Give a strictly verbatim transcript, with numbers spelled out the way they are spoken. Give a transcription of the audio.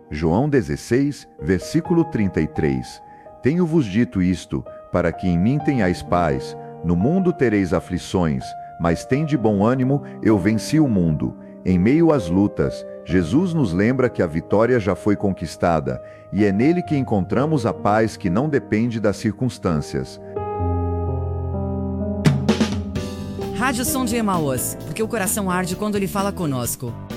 João dezesseis, versículo trinta e três. Tenho-vos dito isto, para que em mim tenhais paz. No mundo tereis aflições, mas tende bom ânimo, eu venci o mundo. Em meio às lutas, Jesus nos lembra que a vitória já foi conquistada, e é nele que encontramos a paz que não depende das circunstâncias. Rádio Som de Emaús, porque o coração arde quando ele fala conosco.